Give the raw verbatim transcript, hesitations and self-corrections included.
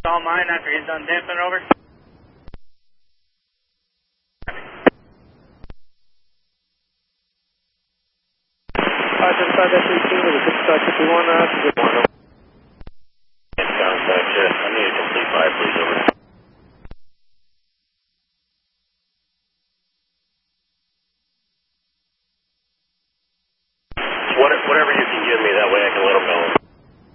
All mine after he's done damping over. five seventy-five F eighteen with a fifty-five fifty-one, uh, good one. Contact, uh, I need a complete five, please, over. What, whatever you can give me, that way I